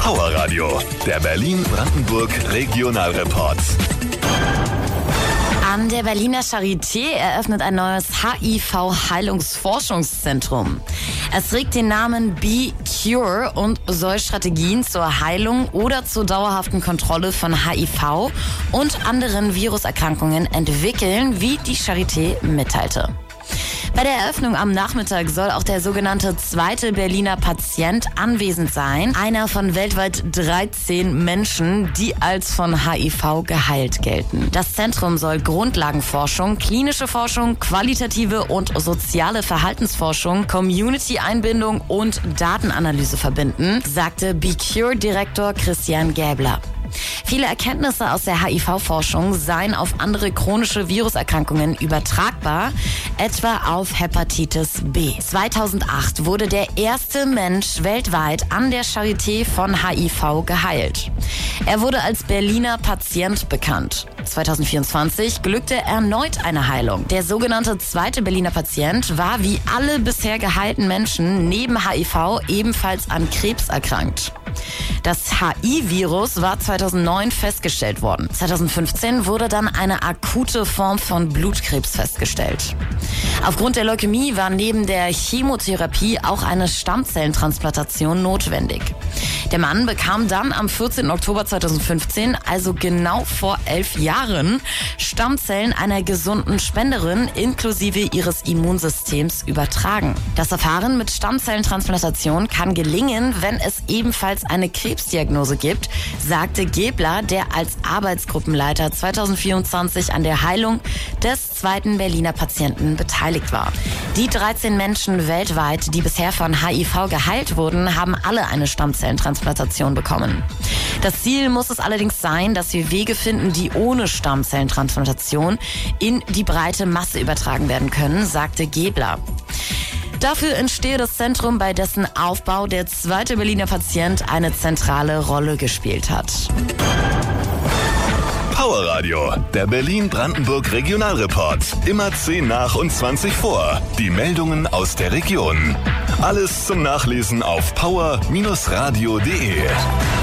Power Radio, der Berlin-Brandenburg Regionalreport. An der Berliner Charité eröffnet ein neues HIV-Heilungsforschungszentrum. Es trägt den Namen Be Cure und soll Strategien zur Heilung oder zur dauerhaften Kontrolle von HIV und anderen Viruserkrankungen entwickeln, wie die Charité mitteilte. Bei der Eröffnung am Nachmittag soll auch der sogenannte zweite Berliner Patient anwesend sein. Einer von weltweit 13 Menschen, die als von HIV geheilt gelten. Das Zentrum soll Grundlagenforschung, klinische Forschung, qualitative und soziale Verhaltensforschung, Community-Einbindung und Datenanalyse verbinden, sagte Be Cure-Direktor Christian Gäbler. Viele Erkenntnisse aus der HIV-Forschung seien auf andere chronische Viruserkrankungen übertragbar, etwa auf Hepatitis B. 2008 wurde der erste Mensch weltweit an der Charité von HIV geheilt. Er wurde als Berliner Patient bekannt. 2024 glückte erneut eine Heilung. Der sogenannte zweite Berliner Patient war wie alle bisher geheilten Menschen neben HIV ebenfalls an Krebs erkrankt. Das HI-Virus war 2009 festgestellt worden. 2015 wurde dann eine akute Form von Blutkrebs festgestellt. Aufgrund der Leukämie war neben der Chemotherapie auch eine Stammzellentransplantation notwendig. Der Mann bekam dann am 14. Oktober 2015, also genau vor 11 Jahren, Stammzellen einer gesunden Spenderin inklusive ihres Immunsystems übertragen. Das Verfahren mit Stammzellentransplantation kann gelingen, wenn es ebenfalls eine Krebsdiagnose gibt, sagte Gäbler, der als Arbeitsgruppenleiter 2024 an der Heilung des zweiten Berliner Patienten beteiligt war. Die 13 Menschen weltweit, die bisher von HIV geheilt wurden, haben alle eine Stammzellentransplantation bekommen. Das Ziel muss es allerdings sein, dass wir Wege finden, die ohne Stammzellentransplantation in die breite Masse übertragen werden können, sagte Gäbler. Dafür entstehe das Zentrum, bei dessen Aufbau der zweite Berliner Patient eine zentrale Rolle gespielt hat. Power Radio, der Berlin-Brandenburg Regionalreport. Immer 10 nach und 20 vor. Die Meldungen aus der Region. Alles zum Nachlesen auf power-radio.de.